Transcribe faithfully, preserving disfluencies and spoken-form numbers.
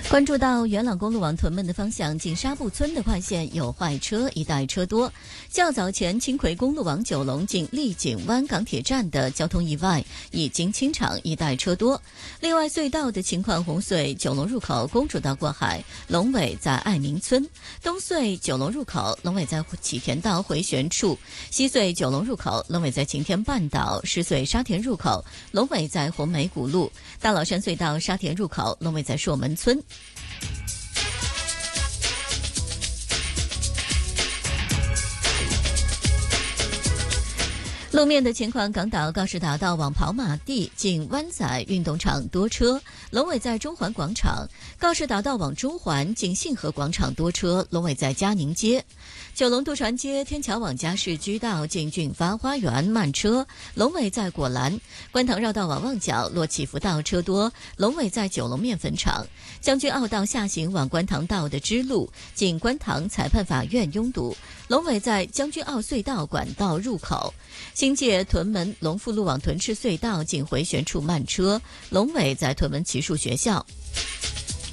关注到元朗公路往屯门的方向，景沙埠村的快线有坏车，一带车多。较早前青葵公路往九龙近丽景湾港铁站的交通意外已经清场，一带车多。另外隧道的情况，红隧九龙入口公主道过海，龙尾在爱民村；东隧九龙入口龙尾在启田道回旋处；西隧九龙入口龙尾在晴天半岛；狮隧沙田入口龙尾在红梅谷路；大老山隧道沙田入口龙尾在朔门村。路面的情况，港岛告士打道往跑马地近湾仔运动场多车，龙尾在中环广场；告士打道往中环近信和广场多车，龙尾在嘉宁街；九龙渡船街天桥往嘉市居道近俊发花园慢车，龙尾在果栏；观塘绕道往旺角落祈福道车多，龙尾在九龙面粉厂；将军澳道下行往观塘道的支路近观塘裁判法院拥堵，龙尾在将军澳隧道管道入口；新界屯门龙富路往屯赤隧道近回旋处慢车，龙尾在屯门骑术学校。